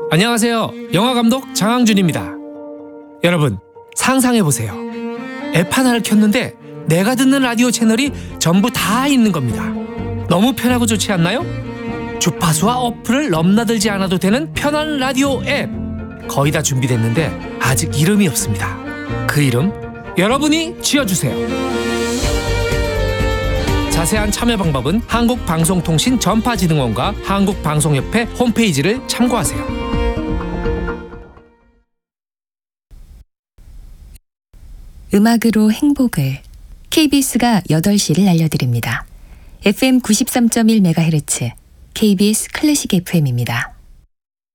안녕하세요. 영화감독 장항준입니다. 여러분, 상상해보세요. 앱 하나를 켰는데 내가 듣는 라디오 채널이 전부 다 있는 겁니다. 너무 편하고 좋지 않나요? 주파수와 어플을 넘나들지 않아도 되는 편한 라디오 앱. 거의 다 준비됐는데 아직 이름이 없습니다. 그 이름 여러분이 지어주세요. 자세한 참여 방법은 한국방송통신 전파진흥원과 한국방송협회 홈페이지를 참고하세요. 음악으로 행복을 KBS가 8시를 알려드립니다. FM 93.1MHz KBS 클래식 FM입니다.